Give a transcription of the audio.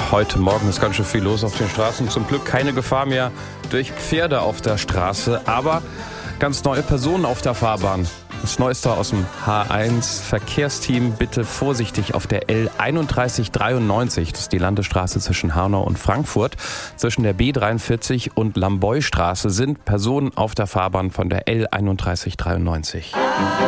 heute Morgen ist ganz schön viel los auf den Straßen. Zum Glück keine Gefahr mehr durch Pferde auf der Straße, aber ganz neue Personen auf der Fahrbahn. Das Neueste aus dem H1 Verkehrsteam, bitte vorsichtig auf der L3193, das ist die Landesstraße zwischen Hanau und Frankfurt. Zwischen der B43 und Lamboy-Straße sind Personen auf der Fahrbahn von der L3193.